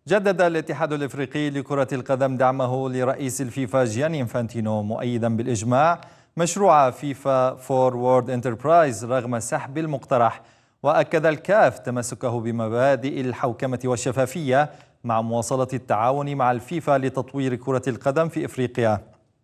جدد الاتحاد الإفريقي لكرة القدم دعمه لرئيس الفيفا جياني إنفانتينو مؤيدا بالإجماع مشروع فيفا فورورد انتربرايز رغم سحب المقترح. وأكد الكاف تمسكه بمبادئ الحوكمة والشفافية مع مواصلة التعاون مع الفيفا لتطوير كرة القدم في إفريقيا.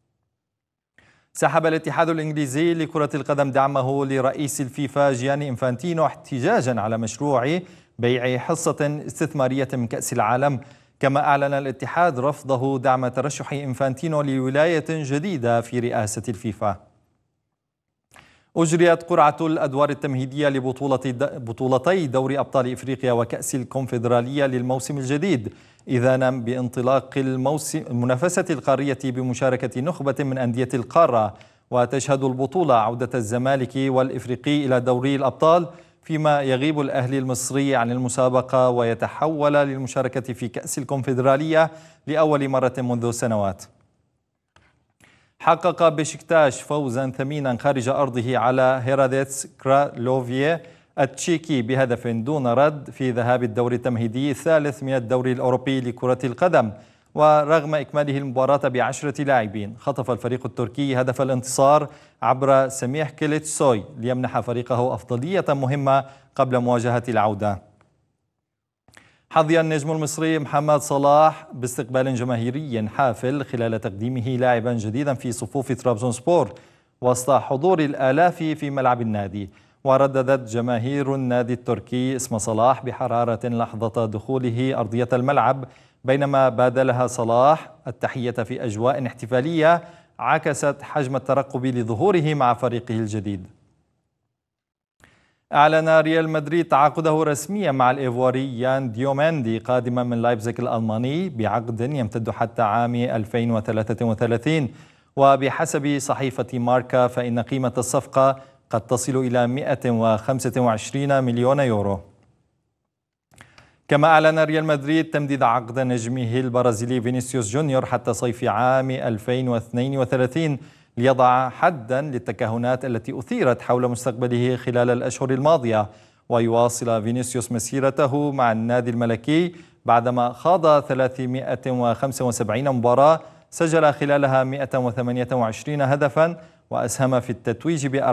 سحب الاتحاد الإنجليزي لكرة القدم دعمه لرئيس الفيفا جياني إنفانتينو احتجاجا على مشروع بيع حصة استثمارية من كأس العالم. كما أعلن الاتحاد رفضه دعم ترشح إنفانتينو لولاية جديدة في رئاسة الفيفا. أجريت قرعة الأدوار التمهيدية لبطولتي دوري أبطال إفريقيا وكأس الكونفدرالية للموسم الجديد إذانا بانطلاق المنافسة القارية بمشاركة نخبة من أندية القارة. وتشهد البطولة عودة الزمالك والإفريقي إلى دوري الأبطال، فيما يغيب الأهلي المصري عن المسابقة ويتحول للمشاركة في كأس الكونفدرالية لأول مرة منذ سنوات. حقق بشكتاش فوزا ثمينا خارج أرضه على هيراديتس كرالوفيه التشيكي بهدف دون رد في ذهاب الدور التمهيدي الثالث من الدوري الأوروبي لكرة القدم. ورغم إكماله المباراة ب10 لاعبين، خطف الفريق التركي هدف الانتصار عبر سميح كيليتسوي ليمنح فريقه أفضلية مهمة قبل مواجهة العودة. حظي النجم المصري محمد صلاح باستقبال جماهيري حافل خلال تقديمه لاعبا جديدا في صفوف ترابزونسبور وسط حضور الآلاف في ملعب النادي. ورددت جماهير النادي التركي اسم صلاح بحرارة لحظة دخوله أرضية الملعب، بينما بادلها صلاح التحية في أجواء احتفالية عكست حجم الترقب لظهوره مع فريقه الجديد. أعلن ريال مدريد تعاقده رسميا مع الإيفواري يان ديوميندي قادما من لايبزيغ الألماني بعقد يمتد حتى عام 2033. وبحسب صحيفة ماركا فإن قيمة الصفقة قد تصل إلى 125 مليون يورو. كما أعلن ريال مدريد تمديد عقد نجمه البرازيلي فينيسيوس جونيور حتى صيف عام 2032 ليضع حدا للتكهنات التي أثيرت حول مستقبله خلال الأشهر الماضية. ويواصل فينيسيوس مسيرته مع النادي الملكي بعدما خاض 375 مباراة، سجل خلالها 128 هدفا وأسهم في التتويج